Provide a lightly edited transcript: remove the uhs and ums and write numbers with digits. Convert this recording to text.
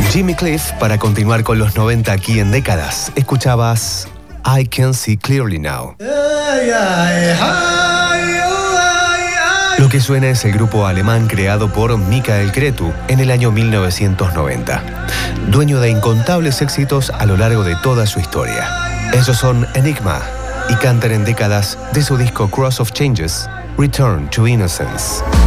Jimmy Cliff, para continuar con los 90 aquí en Décadas. Escuchabas I Can See Clearly Now. Lo que suena es el grupo alemán creado por Michael Cretu en el año 1990, dueño de incontables éxitos a lo largo de toda su historia. Ellos son Enigma y cantan en Décadas de su disco Cross of Changes, Return to Innocence.